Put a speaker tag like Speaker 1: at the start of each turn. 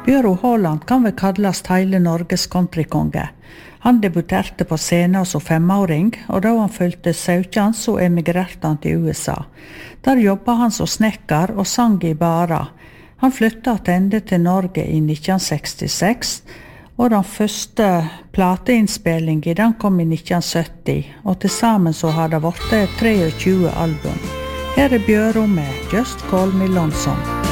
Speaker 1: Bjørn Haaland kan vel kalles hele Norges countrykonge. Han debuterte på scenen som 5-åring, og da han fylte 17 så emigrerte han til USA. Der jobbet han som snekker og sang i barer. Han flyttet tilbake til Norge i 1966, og den første plateinnspillingen den kom i 1970, og til sammen så har det vært 23 album. Her er Bjørn med Just Call Me Lonesome.